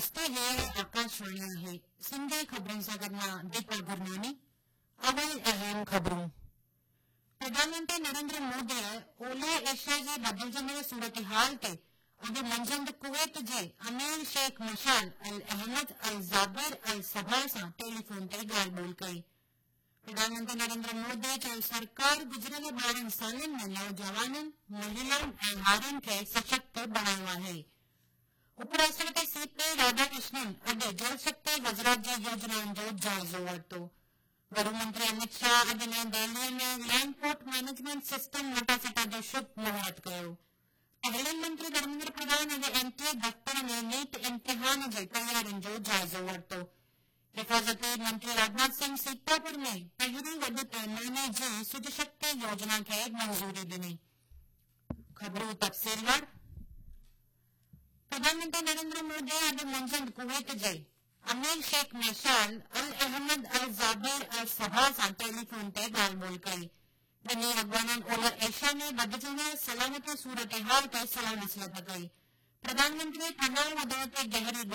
नमस्ते हे आकाशवाणी आहे. सिंधी खबरांचा दीपा गुरनानी. अवल अहम खबरों. प्रधानमंत्री नरेंद्र मोदी ओलह एशिया जी बदिलजंदड़ सूरतहाल ते अॼु मंझंदि कुवैत जे अमीर शेख मशाल अल अहमद अल ज़ाबिर अल सबा सां टेलीफोन ते ॻाल्हि ॿोल कई. प्रधानमंत्री नरेंद्र मोदी चयो सरकार गुज़िरियल 12 सालनि में नौजवाननि, महिलाउनि ऐं नारियुनि खे सशक्त बणायो आहे. उपराष्ट्रपति सीपी राधाकृष्णन अॼु जल शक्ति गुजरात जी योजनाउनि जो जाइज़ो वरितो. गृह मंत्री अमित शाह अॼु नईं दिल्लीअ में लैंड पोर्ट मैनेजमेंट सिस्टम मेटासिटा जो शुभ मुहूर्त कयो. तइलीम मंत्री धर्मेंद्र प्रधान अॼु एमटीए दफ़्तर में नीट इम्तिहान जी तयारियुनि जो जाइज़ो वरितो. हिफ़ाज़ती मंत्री राजनाथ सिंह सीतापुर में पहिरीं वॾे पैमाने जी सुज शक्ति योजना खे मंज़ूरी ॾिनी. ख़बरूं तफ़सीलवार. प्रधानमंत्री नरेंद्र मोदी अॼु मंझंदि कुवैत जे अमीर शेख मशाल अल अहमद अल ज़ाबिर अल सबा सां टेलीफोन ते ॻाल्हि ॿोल कई. ॿिन्ही अॻवाननि ओलह एशिया में बदिजंदड़ सलामती सूरतहाल ते सलाह मसलत कई. प्रधानमंत्री तनाव वधण ते गहरी